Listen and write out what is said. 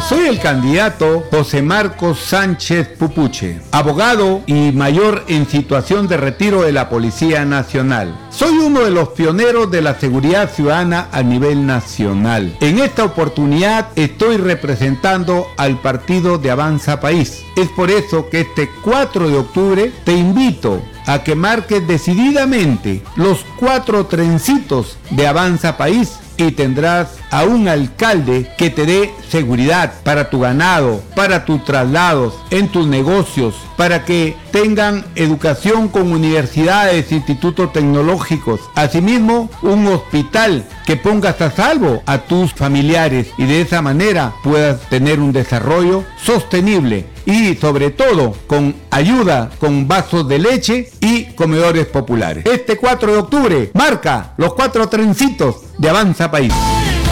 Soy el candidato José Marcos Sánchez Pupuche, abogado y mayor en situación de retiro de la Policía Nacional. Soy uno de los pioneros de la seguridad ciudadana a nivel nacional. En esta oportunidad estoy representando al partido de Avanza País. Es por eso que este 4 de octubre te invito a que marques decididamente los 4 trencitos de Avanza País y tendrás a un alcalde que te dé seguridad para tu ganado, para tus traslados, en tus negocios, para que tengan educación con universidades, institutos tecnológicos. Asimismo, un hospital que pongas a salvo a tus familiares y de esa manera puedas tener un desarrollo sostenible y sobre todo con ayuda con vasos de leche y comedores populares. Este 4 de octubre marca los 4 trencitos de Avanza País.